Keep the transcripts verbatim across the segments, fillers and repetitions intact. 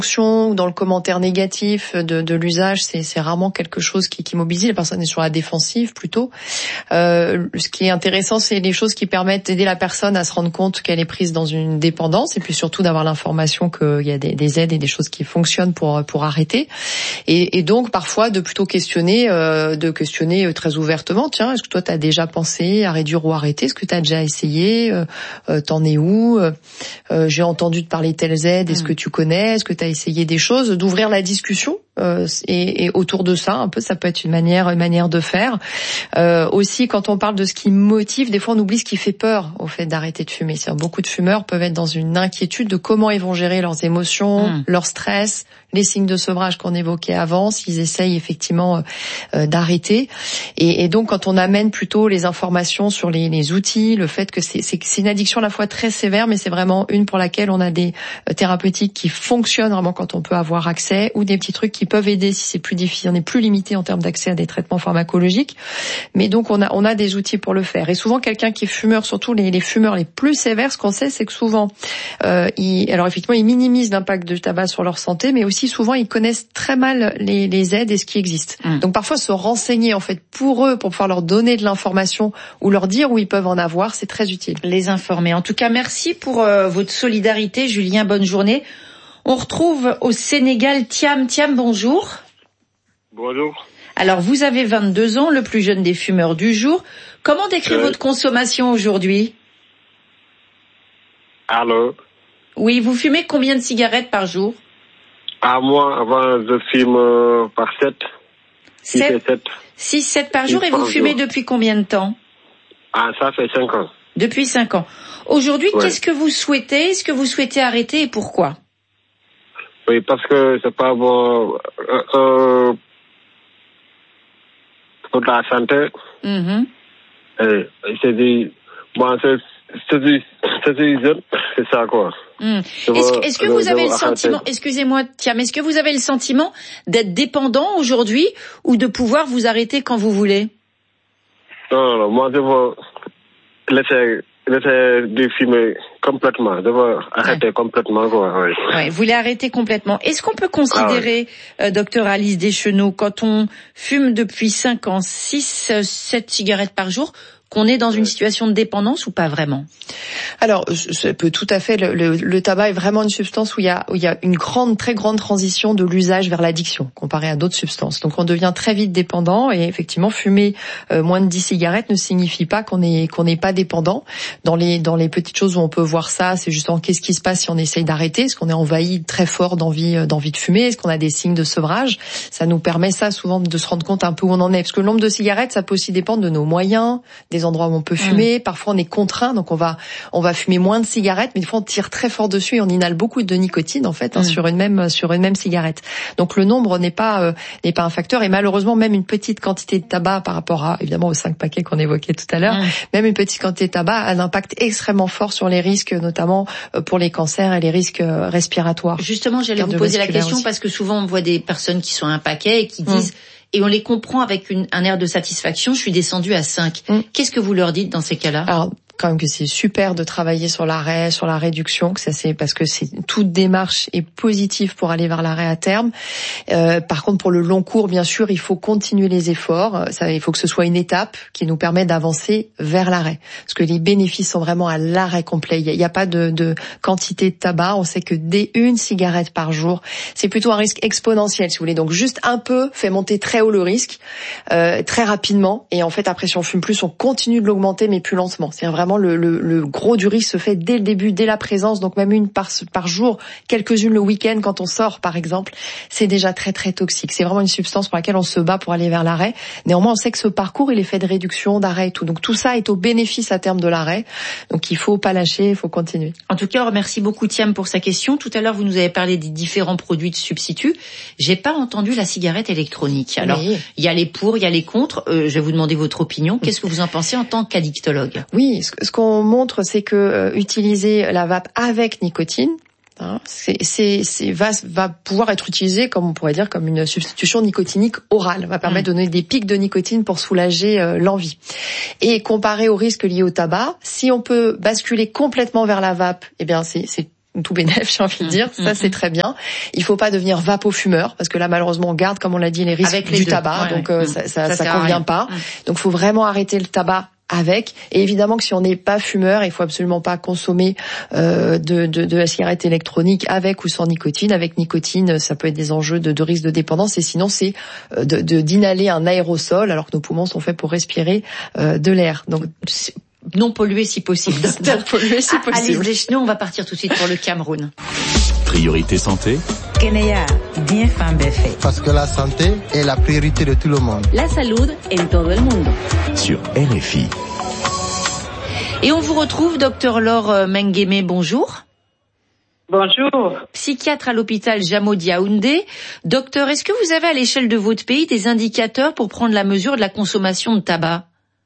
dans le commentaire négatif de, de l'usage, c'est, c'est rarement quelque chose qui, qui mobilise. La personne est sur la défensive plutôt. Euh, ce qui est intéressant, c'est les choses qui permettent d'aider la personne à se rendre compte qu'elle est prise dans une dépendance, et puis surtout d'avoir l'information qu'il y a des, des aides et des choses qui fonctionnent pour pour arrêter. Et, et donc parfois de plutôt questionner, euh, de questionner très ouvertement. Tiens, est-ce que toi t'as déjà pensé à réduire ou arrêter? Est-ce que t'as déjà essayé? euh, T'en es où? euh, J'ai entendu te parler de telles aides. Est-ce que tu connais? Est-ce que t'as essayer des choses, d'ouvrir la discussion euh, et, et autour de ça, un peu, ça peut être une manière, une manière de faire. Euh, aussi, quand on parle de ce qui motive, des fois on oublie ce qui fait peur au fait d'arrêter de fumer. C'est-à-dire, beaucoup de fumeurs peuvent être dans une inquiétude de comment ils vont gérer leurs émotions, mmh. leur stress, les signes de sevrage qu'on évoquait avant, s'ils essayent effectivement euh, d'arrêter. Et, et donc, quand on amène plutôt les informations sur les, les outils, le fait que c'est, c'est, c'est une addiction à la fois très sévère, mais c'est vraiment une pour laquelle on a des euh, thérapeutiques qui fonctionnent vraiment quand on peut avoir accès, ou des petits trucs qui peuvent aider si c'est plus difficile. On est plus limité en termes d'accès à des traitements pharmacologiques, mais donc on a on a des outils pour le faire. Et souvent, quelqu'un qui est fumeur, surtout les, les fumeurs les plus sévères, ce qu'on sait, c'est que souvent, euh, ils, alors effectivement, ils minimisent l'impact du tabac sur leur santé, mais aussi souvent ils connaissent très mal les, les aides et ce qui existe. Mmh. Donc parfois se renseigner en fait pour eux, pour pouvoir leur donner de l'information ou leur dire où ils peuvent en avoir, c'est très utile. Les informer. En tout cas, merci pour euh, votre solidarité, Julien. Bonne journée. On retrouve au Sénégal Thiam. Thiam, bonjour. Bonjour. Alors, vous avez vingt-deux ans, le plus jeune des fumeurs du jour. Comment décrire euh... votre consommation aujourd'hui? Allô? Oui, vous fumez combien de cigarettes par jour? À moi, avant, je fume euh, par sept. six et sept. six, sept par jour, et vous fumez depuis combien de temps? Ah, ça fait cinq ans. Depuis cinq ans. Aujourd'hui, ouais. Qu'est-ce que vous souhaitez? Est-ce que vous souhaitez arrêter et pourquoi? Oui, parce que c'est pas bon euh, euh, pour la santé. Mm-hmm. Et, c'est dit, bon, c'est, c'est, dit, c'est, dit, c'est ça, quoi. Mm. Est-ce, que, est-ce que vous avez le sentiment, excusez-moi, Thiam, est-ce que vous avez le sentiment d'être dépendant aujourd'hui ou de pouvoir vous arrêter quand vous voulez? Non, non, non, moi je veux laisser, laisser de fumer complètement, je veux arrêter ouais. complètement, quoi. Oui. Ouais, vous voulez arrêter complètement. Est-ce qu'on peut considérer, ah, ouais. euh, docteur Alice Deschenaux, quand on fume depuis cinq ans, six, sept cigarettes par jour, qu'on est dans une situation de dépendance ou pas vraiment? Alors, ça peut tout à fait. Le, le, le tabac est vraiment une substance où il y a, où il y a une grande, très grande transition de l'usage vers l'addiction, comparé à d'autres substances. Donc, on devient très vite dépendant. Et effectivement, fumer euh, moins de dix cigarettes ne signifie pas qu'on est qu'on n'est pas dépendant. Dans les dans les petites choses où on peut voir ça, c'est justement qu'est-ce qui se passe si on essaye d'arrêter. Est-ce qu'on est envahi très fort d'envie d'envie de fumer? Est-ce qu'on a des signes de sevrage? Ça nous permet ça souvent de se rendre compte un peu où on en est. Parce que le nombre de cigarettes, ça peut aussi dépendre de nos moyens, des endroits où on peut fumer. Mmh. Parfois, on est contraint, donc on va on va fumer moins de cigarettes, mais des fois on tire très fort dessus et on inhale beaucoup de nicotine en fait hein, mmh. sur une même sur une même cigarette. Donc le nombre n'est pas euh, n'est pas un facteur, et malheureusement même une petite quantité de tabac par rapport à évidemment aux cinq paquets qu'on évoquait tout à l'heure, mmh. même une petite quantité de tabac a un impact extrêmement fort sur les risques, notamment pour les cancers et les risques respiratoires. Justement, j'allais vous poser la question aussi. Parce que souvent on voit des personnes qui sont à un paquet et qui disent mmh. et on les comprend avec une, un air de satisfaction, je suis descendu à cinq. Mmh. Qu'est-ce que vous leur dites dans ces cas-là? Alors, quand même que c'est super de travailler sur l'arrêt, sur la réduction, que ça c'est parce que c'est toute démarche est positive pour aller vers l'arrêt à terme. Euh, par contre, pour le long cours, bien sûr, il faut continuer les efforts. Ça, il faut que ce soit une étape qui nous permet d'avancer vers l'arrêt, parce que les bénéfices sont vraiment à l'arrêt complet. Il n'y a, a pas de, de quantité de tabac. On sait que dès une cigarette par jour, c'est plutôt un risque exponentiel, si vous voulez. Donc juste un peu fait monter très haut le risque, euh, très rapidement. Et en fait, après, si on fume plus, on continue de l'augmenter, mais plus lentement. C'est vraiment Le, le, le gros du risque se fait dès le début, dès la présence, donc même une par, par jour, quelques-unes le week-end quand on sort par exemple, c'est déjà très très toxique. C'est vraiment une substance pour laquelle on se bat pour aller vers l'arrêt. Néanmoins, on sait que ce parcours, il est fait de réduction, d'arrêt et tout. Donc tout ça est au bénéfice à terme de l'arrêt. Donc il faut pas lâcher, il faut continuer. En tout cas, merci beaucoup Thiam pour sa question. Tout à l'heure, vous nous avez parlé des différents produits de substituts. J'ai pas entendu la cigarette électronique. Alors, il oui. y a les pour, il y a les contre. Euh, je vais vous demander votre opinion. Qu'est-ce que vous en pensez en tant qu'addictologue? Oui, ce qu'on montre, c'est que euh, utiliser la vape avec nicotine, hein, c'est, c'est, c'est va, va pouvoir être utilisé, comme on pourrait dire, comme une substitution nicotinique orale, va permettre mmh. de donner des pics de nicotine pour soulager euh, l'envie. Et comparé aux risques liés au tabac, si on peut basculer complètement vers la vape, eh bien c'est, c'est tout bénef, j'ai envie de dire. Mmh, ça, mmh. c'est très bien. Il faut pas devenir vapofumeur, parce que là, malheureusement, on garde, comme on l'a dit, les risques les du deux. tabac. Ouais, donc, ouais. Euh, mmh. ça, ça, ça, ça convient pas. Mmh. Donc, faut vraiment arrêter le tabac avec. Et évidemment que si on n'est pas fumeur, il faut absolument pas consommer euh, de, de, de la cigarette électronique avec ou sans nicotine. Avec nicotine, ça peut être des enjeux de, de risque de dépendance. Et sinon, c'est de, de d'inhaler un aérosol, alors que nos poumons sont faits pour respirer euh, de l'air. Donc, non pollué si possible. Non pollué si possible. Alice Deschenaux, on va partir tout de suite pour le Cameroun. Priorité santé. Kenya, bien fan fait. Parce que la santé est la priorité de tout le monde. La salud en todo el mundo. Sur R F I. Et on vous retrouve, docteur Laure Mengueme, bonjour. Bonjour. Psychiatre à l'hôpital Jamo Yaoundé. Docteur, est-ce que vous avez à l'échelle de votre pays des indicateurs pour prendre la mesure de la consommation de tabac?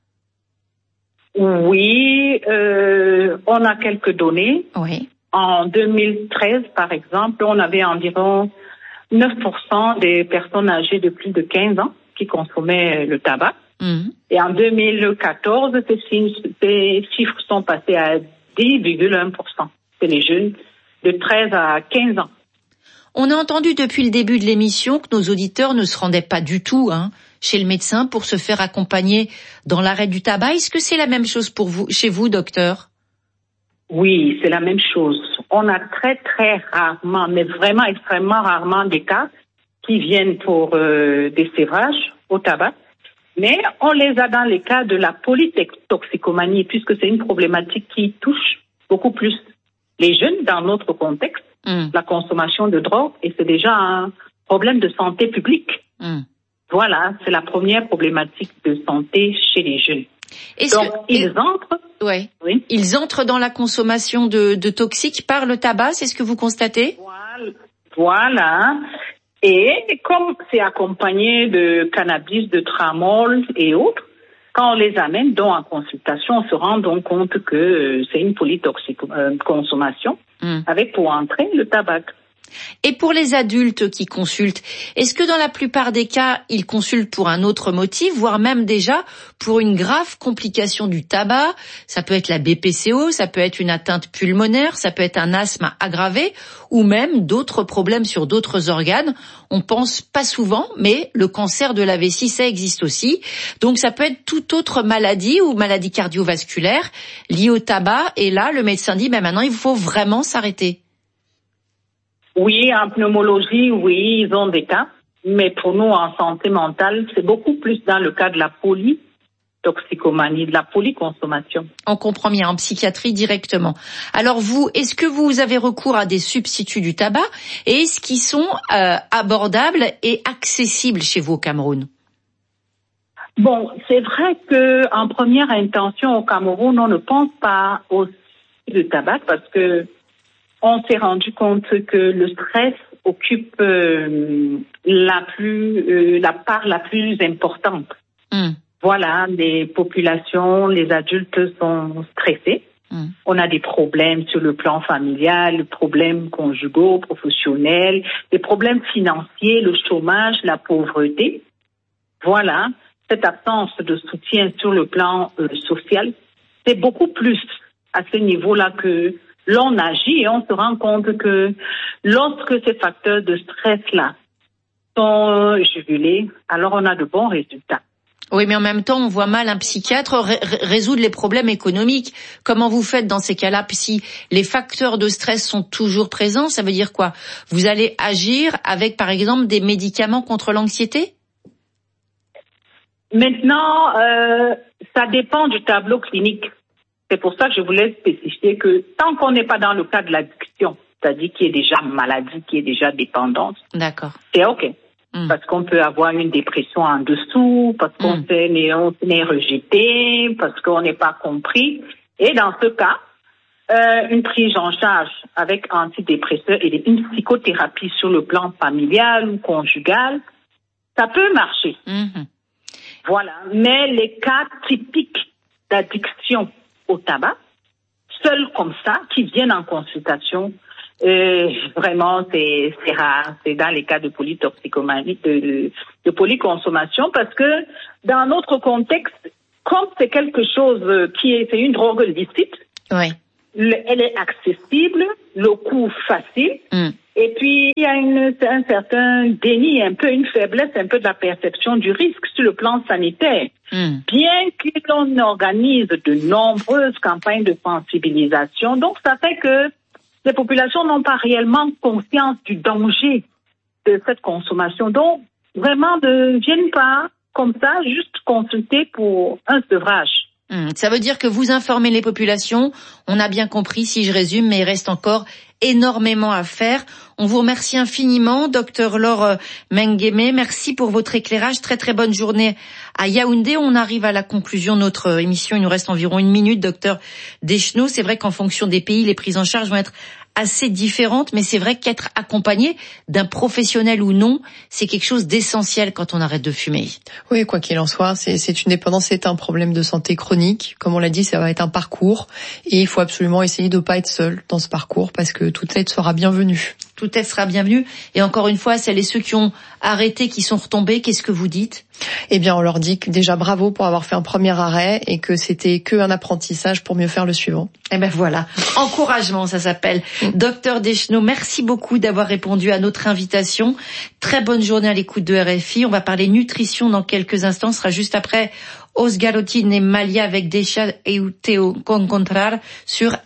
Oui, euh, on a quelques données. Oui. En deux mille treize, par exemple, on avait environ neuf pour cent des personnes âgées de plus de quinze ans qui consommaient le tabac. Mmh. Et en deux mille quatorze, ces chiffres sont passés à dix virgule un pour cent. C'est les jeunes de treize à quinze ans. On a entendu depuis le début de l'émission que nos auditeurs ne se rendaient pas du tout hein, chez le médecin pour se faire accompagner dans l'arrêt du tabac. Est-ce que c'est la même chose pour vous, chez vous, docteur? Oui, c'est la même chose. On a très, très rarement, mais vraiment extrêmement rarement des cas qui viennent pour euh, des sévrages au tabac. Mais on les a dans les cas de la polytoxicomanie, puisque c'est une problématique qui touche beaucoup plus les jeunes dans notre contexte, mmh. la consommation de drogue, et c'est déjà un problème de santé publique. Mmh. Voilà, c'est la première problématique de santé chez les jeunes. Est-ce Donc, que, ils et, entrent... Ouais. Oui. Ils entrent dans la consommation de, de toxiques par le tabac, c'est ce que vous constatez? Voilà. Voilà. Et comme c'est accompagné de cannabis, de tramol et autres, quand on les amène donc en consultation, on se rend donc compte que c'est une polytoxiconsommation mmh. avec pour entrée le tabac. Et pour les adultes qui consultent, est-ce que dans la plupart des cas, ils consultent pour un autre motif, voire même déjà pour une grave complication du tabac? Ça peut être la B P C O, ça peut être une atteinte pulmonaire, ça peut être un asthme aggravé, ou même d'autres problèmes sur d'autres organes. On pense pas souvent, mais le cancer de la vessie, ça existe aussi. Donc ça peut être toute autre maladie ou maladie cardiovasculaire liée au tabac. Et là, le médecin dit, ben maintenant, il faut vraiment s'arrêter. Oui, en pneumologie, oui, ils ont des cas. Mais pour nous, en santé mentale, c'est beaucoup plus dans le cas de la polytoxicomanie, de la polyconsommation. On comprend bien, en psychiatrie directement. Alors vous, est-ce que vous avez recours à des substituts du tabac et est-ce qu'ils sont euh, abordables et accessibles chez vous au Cameroun? Bon, c'est vrai que en première intention au Cameroun, on ne pense pas au tabac parce que on s'est rendu compte que le stress occupe euh, la plus euh, la part la plus importante. Mm. Voilà, les populations, les adultes sont stressés. Mm. On a des problèmes sur le plan familial, des problèmes conjugaux, professionnels, des problèmes financiers, le chômage, la pauvreté. Voilà, cette absence de soutien sur le plan euh, social, c'est beaucoup plus à ce niveau-là que l'on agit et on se rend compte que lorsque ces facteurs de stress-là sont jugulés, alors on a de bons résultats. Oui, mais en même temps, on voit mal un psychiatre ré- résoudre les problèmes économiques. Comment vous faites dans ces cas-là? Si les facteurs de stress sont toujours présents, ça veut dire quoi? Vous allez agir avec, par exemple, des médicaments contre l'anxiété? Maintenant, euh, ça dépend du tableau clinique. C'est pour ça que je voulais spécifier que tant qu'on n'est pas dans le cas de l'addiction, c'est-à-dire qui est déjà maladie, qui est déjà dépendance, d'accord, c'est OK. Mm. Parce qu'on peut avoir une dépression en dessous, parce qu'on mm. s'est, on s'est rejeté, parce qu'on n'est pas compris. Et dans ce cas, euh, une prise en charge avec antidépresseurs et une psychothérapie sur le plan familial ou conjugal, ça peut marcher. Mm-hmm. Voilà. Mais les cas typiques d'addiction au tabac, seuls comme ça, qui viennent en consultation, euh, vraiment, c'est, c'est rare. C'est dans les cas de polytoxicomanie, de, de polyconsommation, parce que dans notre contexte, comme c'est quelque chose qui est, c'est une drogue licite, oui. le, elle est accessible, le coût facile. Mm. Et puis, il y a une, un certain déni, un peu une faiblesse, un peu de la perception du risque sur le plan sanitaire. Mm. Bien que l'on organise de nombreuses campagnes de sensibilisation, donc ça fait que les populations n'ont pas réellement conscience du danger de cette consommation. Donc, vraiment, ne viennent pas comme ça, juste consulter pour un sevrage. Mmh, ça veut dire que vous informez les populations, on a bien compris si je résume, mais il reste encore énormément à faire. On vous remercie infiniment, docteur Laure Mengueme. Merci pour votre éclairage. Très très bonne journée à Yaoundé. On arrive à la conclusion de notre émission. Il nous reste environ une minute, docteur Deschenaux. C'est vrai qu'en fonction des pays, les prises en charge vont être assez différentes, mais c'est vrai qu'être accompagné d'un professionnel ou non, c'est quelque chose d'essentiel quand on arrête de fumer. Oui, quoi qu'il en soit, c'est, c'est une dépendance, c'est un problème de santé chronique. Comme on l'a dit, ça va être un parcours et il faut absolument essayer de pas être seul dans ce parcours parce que toute aide sera bienvenue. Toute aide sera bienvenue. Et encore une fois, celles et ceux qui ont arrêté, qui sont retombés, qu'est-ce que vous dites ? Eh bien, on leur dit que déjà bravo pour avoir fait un premier arrêt et que c'était que un apprentissage pour mieux faire le suivant. Eh ben voilà, encouragement, ça s'appelle. Docteur Deschenaux, merci beaucoup d'avoir répondu à notre invitation. Très bonne journée à l'écoute de R F I. On va parler nutrition dans quelques instants. Ce sera juste après Os Galotines et Malia avec Deixa Eu Te Encontrar sur